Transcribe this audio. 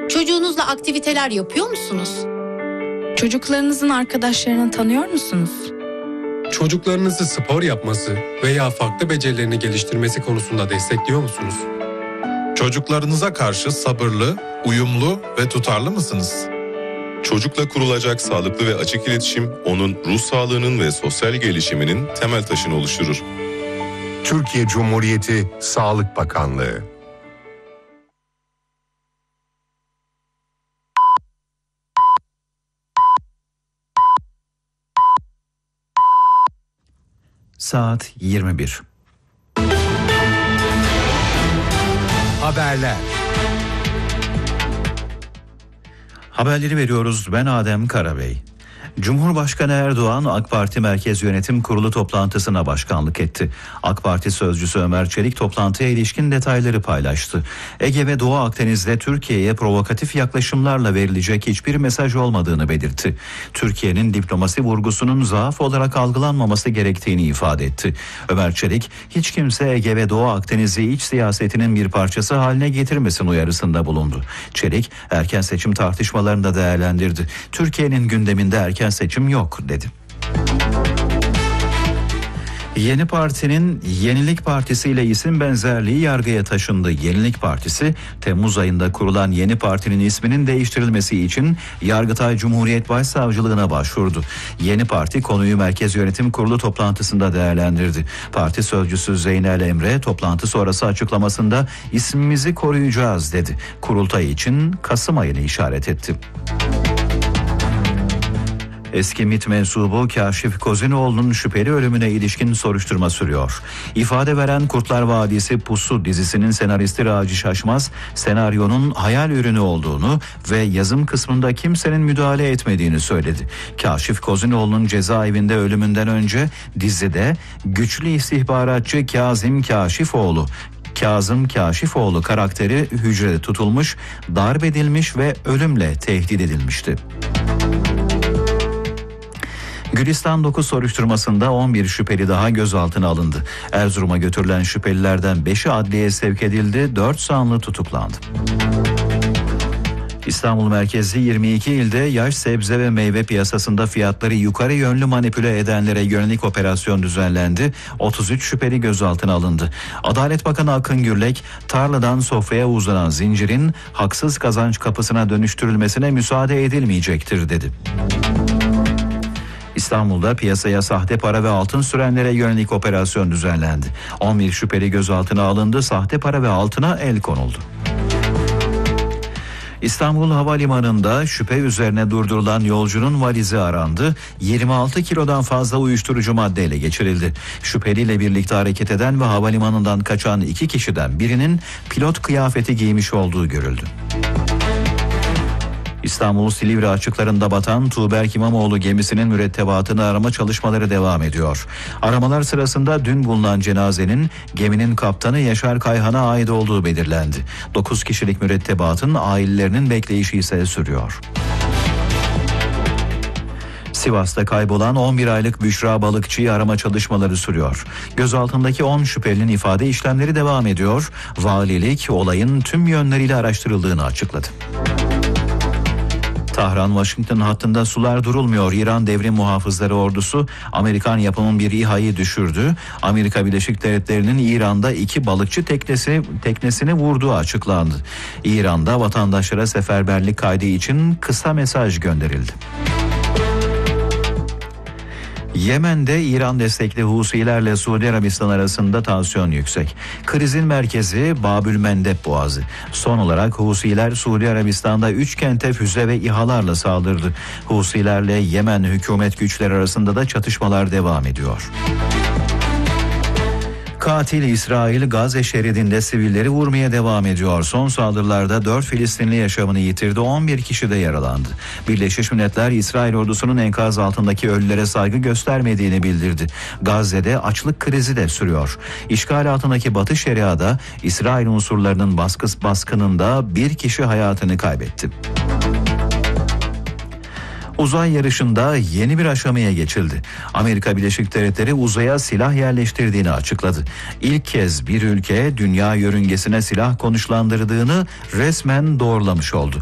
Çocuğunuzla aktiviteler yapıyor musunuz? Çocuklarınızın arkadaşlarını tanıyor musunuz? Çocuklarınızı spor yapması veya farklı becerilerini geliştirmesi konusunda destekliyor musunuz? Çocuklarınıza karşı sabırlı, uyumlu ve tutarlı mısınız? Çocukla kurulacak sağlıklı ve açık iletişim, onun ruh sağlığının ve sosyal gelişiminin temel taşını oluşturur. Türkiye Cumhuriyeti Sağlık Bakanlığı. Saat 21. Haberler. Haberleri veriyoruz. Ben Adem Karabey. Cumhurbaşkanı Erdoğan AK Parti Merkez Yönetim Kurulu toplantısına başkanlık etti. AK Parti sözcüsü Ömer Çelik toplantıya ilişkin detayları paylaştı. Ege ve Doğu Akdeniz'de Türkiye'ye provokatif yaklaşımlarla verilecek hiçbir mesaj olmadığını belirtti. Türkiye'nin diplomasi vurgusunun zaaf olarak algılanmaması gerektiğini ifade etti. Ömer Çelik, hiç kimse Ege ve Doğu Akdeniz'i iç siyasetinin bir parçası haline getirmesin uyarısında bulundu. Çelik, erken seçim tartışmalarını da değerlendirdi. Türkiye'nin gündeminde erken seçim yok dedi. Yeni Parti'nin Yenilik Partisi ile isim benzerliği yargıya taşındı. Yenilik Partisi, Temmuz ayında kurulan Yeni Parti'nin isminin değiştirilmesi için Yargıtay Cumhuriyet Başsavcılığına başvurdu. Yeni Parti konuyu Merkez Yönetim Kurulu toplantısında değerlendirdi. Parti sözcüsü Zeynel Emre toplantı sonrası açıklamasında ismimizi koruyacağız dedi. Kurultay için Kasım ayını işaret etti. Eski MİT mensubu Kaşif Kozinoğlu'nun şüpheli ölümüne ilişkin soruşturma sürüyor. İfade veren Kurtlar Vadisi Pusu dizisinin senaristi Raci Şaşmaz, senaryonun hayal ürünü olduğunu ve yazım kısmında kimsenin müdahale etmediğini söyledi. Kaşif Kozinoğlu'nun cezaevinde ölümünden önce dizide güçlü istihbaratçı Kazım Kaşifoğlu karakteri hücrede tutulmuş, darp edilmiş ve ölümle tehdit edilmişti. Gülistan 9 soruşturmasında 11 şüpheli daha gözaltına alındı. Erzurum'a götürülen şüphelilerden 5'i adliyeye sevk edildi, 4 zanlı tutuklandı. İstanbul merkezli 22 ilde yaş sebze ve meyve piyasasında fiyatları yukarı yönlü manipüle edenlere yönelik operasyon düzenlendi. 33 şüpheli gözaltına alındı. Adalet Bakanı Akın Gürlek, tarladan sofraya uzanan zincirin haksız kazanç kapısına dönüştürülmesine müsaade edilmeyecektir dedi. İstanbul'da piyasaya sahte para ve altın sürenlere yönelik operasyon düzenlendi. 11 şüpheli gözaltına alındı, sahte para ve altına el konuldu. İstanbul Havalimanı'nda şüphe üzerine durdurulan yolcunun valizi arandı. 26 kilodan fazla uyuşturucu madde ele geçirildi. Şüpheliyle birlikte hareket eden ve havalimanından kaçan 2 kişiden birinin pilot kıyafeti giymiş olduğu görüldü. İstanbul Silivri açıklarında batan Tuğberk İmamoğlu gemisinin mürettebatını arama çalışmaları devam ediyor. Aramalar sırasında dün bulunan cenazenin geminin kaptanı Yaşar Kayhan'a ait olduğu belirlendi. 9 kişilik mürettebatın ailelerinin bekleyişi ise sürüyor. Sivas'ta kaybolan 11 aylık Büşra Balıkçı'yı arama çalışmaları sürüyor. Gözaltındaki 10 şüphelinin ifade işlemleri devam ediyor. Valilik olayın tüm yönleriyle araştırıldığını açıkladı. Tahran-Washington hattında sular durulmuyor. İran Devrim Muhafızları Ordusu Amerikan yapımı bir İHA'yı düşürdü. Amerika Birleşik Devletleri'nin İran'da 2 balıkçı teknesini vurduğu açıklandı. İran'da vatandaşlara seferberlik kaydı için kısa mesaj gönderildi. Yemen'de İran destekli Husilerle Suudi Arabistan arasında tansiyon yüksek. Krizin merkezi Babülmendeb Boğazı. Son olarak Husiler Suudi Arabistan'da 3 kente füze ve İHA'larla saldırdı. Husilerle Yemen hükümet güçleri arasında da çatışmalar devam ediyor. Katil İsrail Gazze şeridinde sivilleri vurmaya devam ediyor. Son saldırılarda 4 Filistinli yaşamını yitirdi, 11 kişi de yaralandı. Birleşmiş Milletler İsrail ordusunun enkaz altındaki ölülere saygı göstermediğini bildirdi. Gazze'de açlık krizi de sürüyor. İşgal altındaki Batı Şeria'da İsrail unsurlarının baskınında 1 kişi hayatını kaybetti. Uzay yarışında yeni bir aşamaya geçildi. Amerika Birleşik Devletleri uzaya silah yerleştirdiğini açıkladı. İlk kez bir ülke dünya yörüngesine silah konuşlandırdığını resmen doğrulamış oldu.